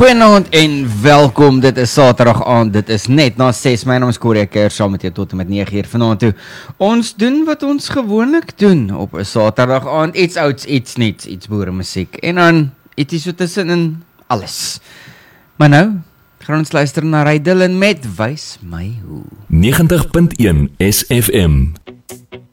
Goeienaand en welkom, dit is Saterdag aand, dit is net na 6, my naam is Corrie Keer, saam met jou tot en met 9 uur vanaand toe. Ons doen wat ons gewoonlik doen op 'n Saterdag aand, iets ouds, iets niets, iets boeremusiek, en dan iets so tussenin alles. Maar nou, gaan ons luister na Ray Dillon met Wys My Hoe. 90.1 SFM.